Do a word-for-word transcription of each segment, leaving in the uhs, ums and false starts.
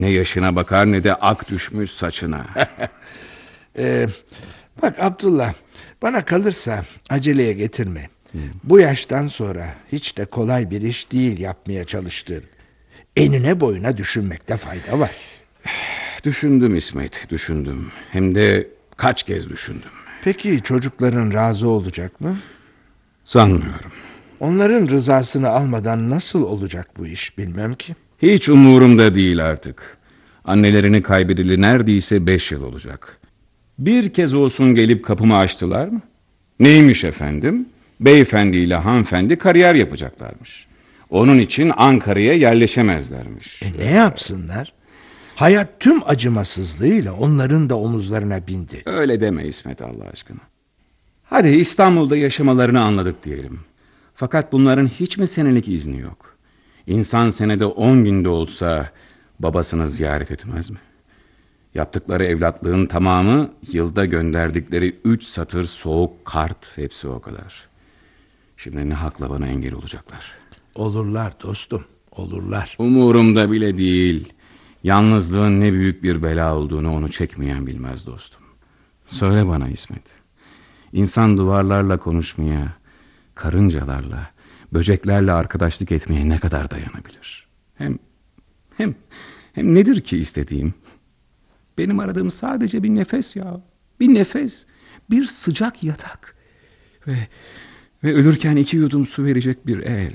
Ne yaşına bakar ne de ak düşmüş saçına. Ee, bak Abdullah, bana kalırsa aceleye getirme. Hmm. Bu yaştan sonra hiç de kolay bir iş değil yapmaya çalıştığın. Enine boyuna düşünmekte fayda var. Düşündüm İsmet, düşündüm. Hem de kaç kez düşündüm. Peki çocukların razı olacak mı? Sanmıyorum. Onların rızasını almadan nasıl olacak bu iş bilmem ki. Hiç umurumda değil artık. Annelerini kaybedeli neredeyse beş yıl olacak. Bir kez olsun gelip kapımı açtılar mı? Neymiş efendim? Beyefendiyle hanımefendi kariyer yapacaklarmış. Onun için Ankara'ya yerleşemezlermiş. E ne yapsınlar? Hayat tüm acımasızlığıyla onların da omuzlarına bindi. Öyle deme İsmet Allah aşkına. Hadi İstanbul'da yaşamalarını anladık diyelim. Fakat bunların hiç mi senelik izni yok? İnsan senede on günde olsa babasını ziyaret etmez mi? Yaptıkları evlatlığın tamamı yılda gönderdikleri üç satır soğuk kart, hepsi o kadar. Şimdi ne hakla bana engel olacaklar? Olurlar dostum, olurlar. Umurumda bile değil. Yalnızlığın ne büyük bir bela olduğunu onu çekmeyen bilmez dostum. Söyle bana İsmet. İnsan duvarlarla konuşmaya, karıncalarla, böceklerle arkadaşlık etmeye ne kadar dayanabilir? Hem, hem, hem nedir ki istediğim? Benim aradığım sadece bir nefes ya. Bir nefes, bir sıcak yatak. Ve, ve ölürken iki yudum su verecek bir el.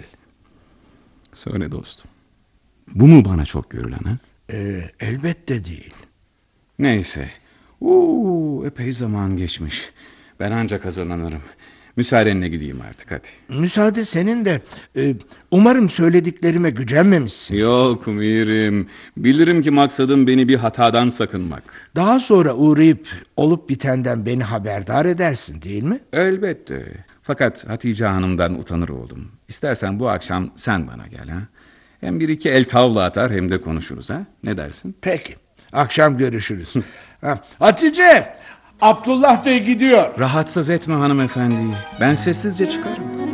Söyle dostum. Bu mu bana çok görülen ha? Ee, elbette değil. Neyse. Uuu, epey zaman geçmiş. Ben ancak hazırlanırım. Müsaadenle gideyim artık hadi. Müsaade senin de. Ee, umarım söylediklerime gücenmemişsin. Yok Mirim. Bilirim ki maksadım beni bir hatadan sakınmak. Daha sonra uğrayıp olup bitenden beni haberdar edersin değil mi? Elbette. Fakat Hatice Hanım'dan utanır oldum. İstersen bu akşam sen bana gel ha. Hem bir iki el tavla atar hem de konuşuruz ha. Ne dersin? Peki. Akşam görüşürüz. ha, Hatice! Abdullah Bey gidiyor. Rahatsız etme hanımefendiyi. Ben sessizce çıkarım.